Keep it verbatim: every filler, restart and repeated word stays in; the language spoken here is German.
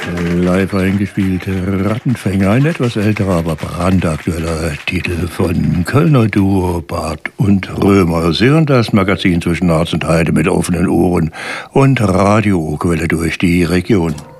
Live eingespielt, Rattenfänger, ein etwas älterer, aber brandaktueller Titel von Kölner Duo Barth und Römer. Sie hören das Magazin zwischen Harz und Heide mit offenen Ohren und Radioquelle durch die Region.